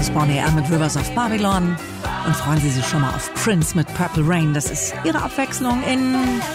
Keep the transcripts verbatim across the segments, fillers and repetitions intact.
ist Bonnie M. mit Rivers of Babylon. Und freuen Sie sich schon mal auf Prince mit Purple Rain. Das ist Ihre Abwechslung in...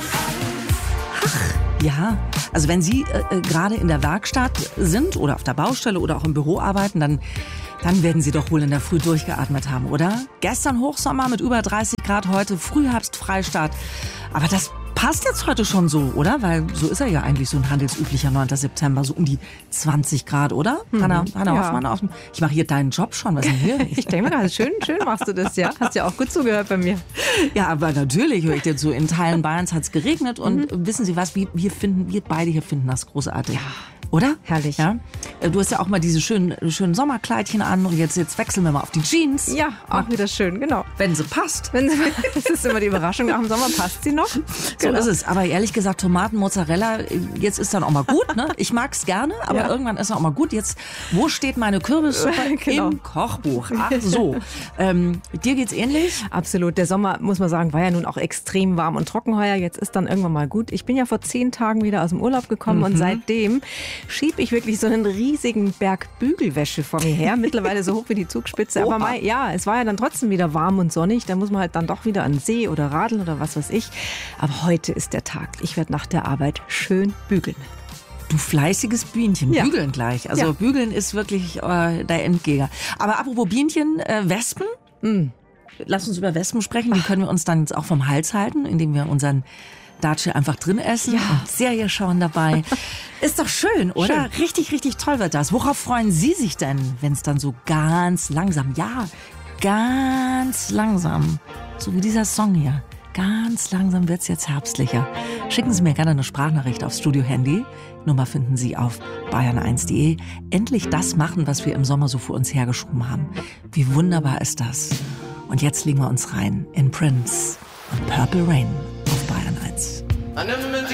Ach, ja. Also wenn Sie äh, gerade in der Werkstatt sind oder auf der Baustelle oder auch im Büro arbeiten, dann, dann werden Sie doch wohl in der Früh durchgeatmet haben, oder? Gestern Hochsommer mit über dreißig Grad, heute Frühherbst-Freistart. Aber das passt jetzt heute schon so, oder? Weil so ist er ja eigentlich, so ein handelsüblicher neunter September, so um die zwanzig Grad, oder? Mhm. Hanna, Hanna ja. Hoffmann, auf dem, ich mache hier deinen Job schon, was ist denn hier? Ich denke mir, schön, schön machst du das, ja. Hast ja auch gut zugehört bei mir. Ja, aber natürlich höre ich dir zu. In Teilen Bayerns hat es geregnet und mhm. wissen Sie was, wir, wir, finden, wir beide hier finden das großartig. Ja. Oder? Herrlich. Ja? Du hast ja auch mal diese schönen, schönen Sommerkleidchen an und jetzt, jetzt wechseln wir mal auf die Jeans. Ja, auch mal wieder schön, genau. Wenn sie passt. Wenn sie, das ist immer die Überraschung, nach dem Sommer passt sie noch. Genau. So ist es. Aber ehrlich gesagt, Tomaten, Mozzarella, jetzt ist dann auch mal gut. Ne? Ich mag es gerne, aber ja. irgendwann ist auch mal gut. Jetzt, wo steht meine Kürbissuppe? Genau. Im Kochbuch. Ach so. ähm, dir geht's ähnlich? Absolut. Der Sommer, muss man sagen, war ja nun auch extrem warm und trocken heuer. Jetzt ist dann irgendwann mal gut. Ich bin ja vor zehn Tagen wieder aus dem Urlaub gekommen mhm. und seitdem schiebe ich wirklich so einen riesigen Berg Bügelwäsche vor mir her. Mittlerweile so hoch wie die Zugspitze. Aber mal, ja, es war ja dann trotzdem wieder warm und sonnig. Da muss man halt dann doch wieder an den See oder radeln oder was weiß ich. Aber heute ist der Tag. Ich werde nach der Arbeit schön bügeln. Du fleißiges Bienchen, ja. bügeln gleich. Also ja. bügeln ist wirklich äh, der Endgegner. Aber apropos Bienchen, äh, Wespen? Mm. Lass uns über Wespen sprechen. Die können wir uns dann jetzt auch vom Hals halten, indem wir unseren Datsche einfach drin essen ja. und Serie schauen dabei. Ist doch schön, oder? Schön. Richtig, richtig toll wird das. Worauf freuen Sie sich denn, wenn es dann so ganz langsam, ja, ganz langsam, so wie dieser Song hier, ganz langsam wird's jetzt herbstlicher. Schicken Sie mir gerne eine Sprachnachricht aufs Studio-Handy. Nummer finden Sie auf bayern eins punkt de. Endlich das machen, was wir im Sommer so für uns hergeschoben haben. Wie wunderbar ist das? Und jetzt legen wir uns rein in Prince und Purple Rain auf Bayern eins. I never meant to